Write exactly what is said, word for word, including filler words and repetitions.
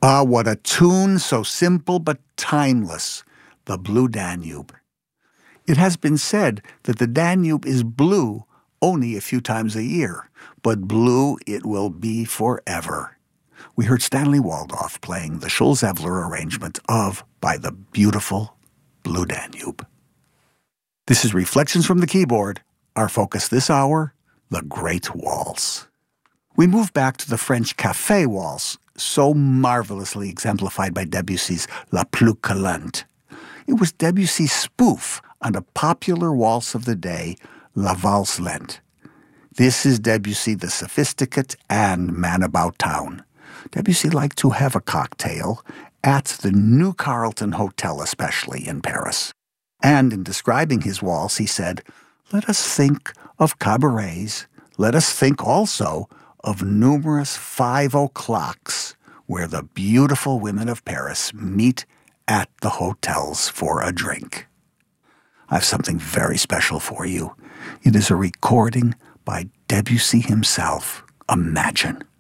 Ah, what a tune so simple but timeless, the Blue Danube. It has been said that the Danube is blue only a few times a year, but blue it will be forever. We heard Stanley Waldorf playing the Schulze-Evler arrangement of By the Beautiful Blue Danube. This is Reflections from the Keyboard. Our focus this hour, the Great Waltz. We move back to the French Café Waltz, so marvelously exemplified by Debussy's La Plus Galante. It was Debussy's spoof on a popular waltz of the day, La Valse Lente. This is Debussy the sophisticate and man about town. Debussy liked to have a cocktail at the New Carlton Hotel, especially in Paris. And in describing his waltz, he said, "Let us think of cabarets. Let us think also of numerous five o'clocks where the beautiful women of Paris meet at the hotels for a drink." I have something very special for you. It is a recording by Debussy himself. Imagine.